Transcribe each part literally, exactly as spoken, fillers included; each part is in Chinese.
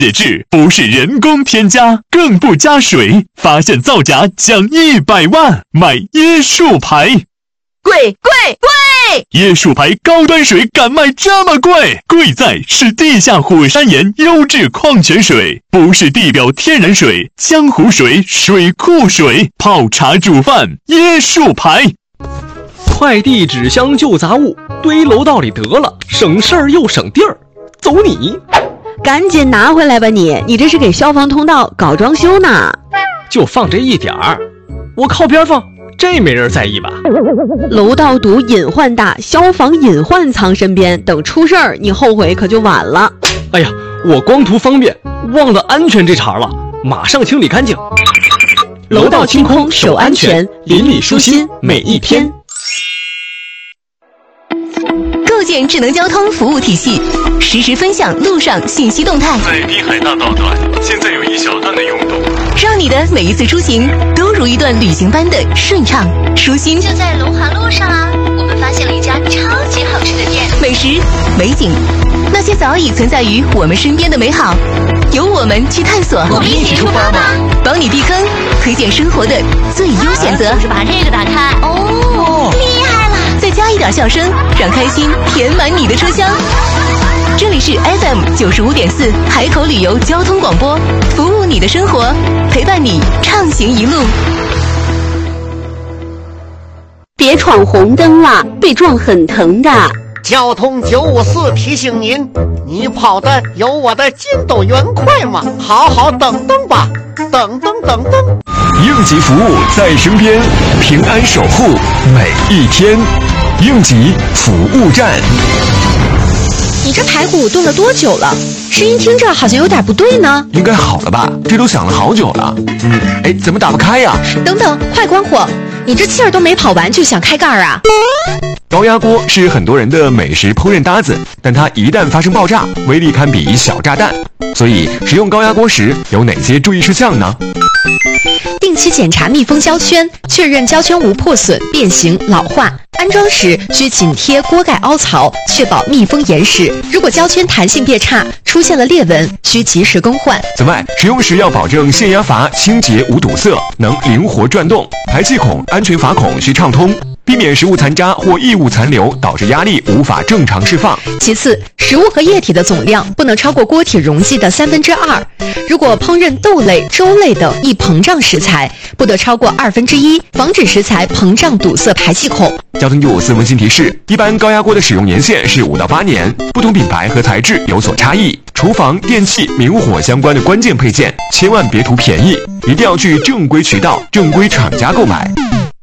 铁质不是人工添加，更不加水，发现造假奖一百万，买椰树牌。 贵贵贵！ 椰树牌高端水敢卖这么贵？贵在是地下火山岩优质矿泉水，不是地表天然水、江湖水、水库水，泡茶煮饭椰树牌。 快递纸箱旧杂物堆楼道里得了，省事儿又省地儿，走你！ 赶紧拿回来吧你！你这是给消防通道搞装修呢？ 就放这一点儿，我靠边放，这没人在意吧？ 楼道堵隐患大，消防隐患藏身边，等出事儿你后悔可就晚了。 哎呀，我光图方便，忘了安全这茬了，马上清理干净。 楼道清空守安全，邻里舒心每一天。 构建智能交通服务体系，实时分享路上信息动态。 在滨海大道段，现在有一小段的拥堵， 让你的每一次出行都如一段旅行般的顺畅舒心。 就在龙华路上啊，我们发现了一家超级好吃的店， 美食、美景，那些早已存在于我们身边的美好，由我们去探索。 我们一起出发吧！ 帮你避坑，推荐生活的最优选择。 就是把这个打开。哦，厉害了！ 再加一点笑声，让开心填满你的车厢。这里是 F M 九十五点四海口旅游交通广播，服务你的生活，陪伴你畅行一路。 别闯红灯了，被撞很疼的。 交通九五四提醒您，你跑的有我的筋斗云快吗？好好等等吧，等等等等。 应急服务在身边，平安守护每一天。应急服务站。 你这排骨炖了多久了？声音听着好像有点不对呢。 应该好了吧？这都响了好久了。嗯，哎，怎么打不开呀？ 等等，快关火！你这气儿都没跑完就想开盖儿啊？ 高压锅是很多人的美食烹饪搭子，但它一旦发生爆炸，威力堪比小炸弹。所以使用高压锅时有哪些注意事项呢？ 定期检查密封胶圈，确认胶圈无破损、变形、老化。安装时需紧贴锅盖凹槽，确保密封严实。如果胶圈弹性变差，出现了裂纹，需及时更换。 此外，使用时要保证限压阀清洁无堵塞，能灵活转动，排气孔、安全阀孔需畅通，避免食物残渣或异物残留导致压力无法正常释放。 其次，食物和液体的总量不能超过锅体容积的三分之二。如果烹饪豆类、粥类等易膨胀食材，不得超过二分之一，防止食材膨胀堵塞排气孔。 交通九五四温馨提示：一般高压锅的使用年限是五到八年，不同品牌和材质有所差异。厨房、电器、明火相关的关键配件，千万别图便宜，一定要去正规渠道、正规厂家购买。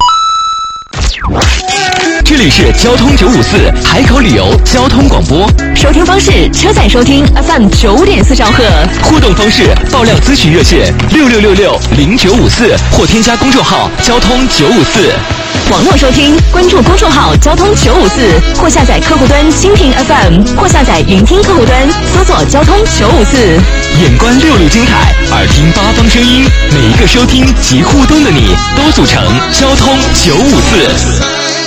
这里是交通九五四海口旅游交通广播， 收听方式：车载收听 F M 九点四兆赫。 互动方式：爆料咨询热线六六六六零九五四或添加公众号交通九五四。 网络收听，关注公众号交通九五四，或下载客户端蜻蜓 F M， 或下载云听客户端，搜索交通九五四。 眼观六路精彩，耳听八方声音，每一个收听及互动的你，都组成交通九五四。